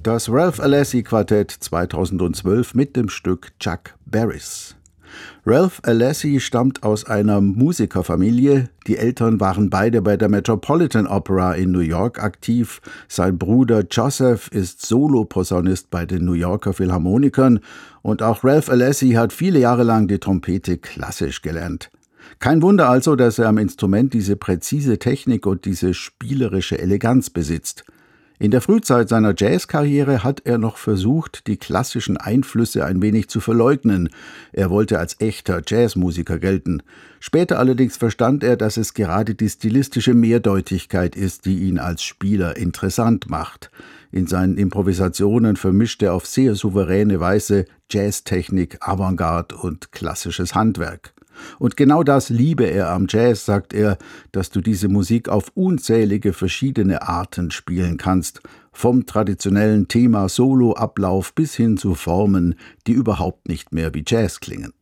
Das Ralph Alessi Quartett 2012 mit dem Stück Chuck Berry's. Ralph Alessi stammt aus einer Musikerfamilie. Die Eltern waren beide bei der Metropolitan Opera in New York aktiv. Sein Bruder Joseph ist Soloposaunist bei den New Yorker Philharmonikern. Und auch Ralph Alessi hat viele Jahre lang die Trompete klassisch gelernt. Kein Wunder also, dass er am Instrument diese präzise Technik und diese spielerische Eleganz besitzt. In der Frühzeit seiner Jazzkarriere hat er noch versucht, die klassischen Einflüsse ein wenig zu verleugnen. Er wollte als echter Jazzmusiker gelten. Später allerdings verstand er, dass es gerade die stilistische Mehrdeutigkeit ist, die ihn als Spieler interessant macht. In seinen Improvisationen vermischt er auf sehr souveräne Weise Jazztechnik, Avantgarde und klassisches Handwerk. Und genau das liebe er am Jazz, sagt er, dass du diese Musik auf unzählige verschiedene Arten spielen kannst, vom traditionellen Thema-Solo-Ablauf bis hin zu Formen, die überhaupt nicht mehr wie Jazz klingen.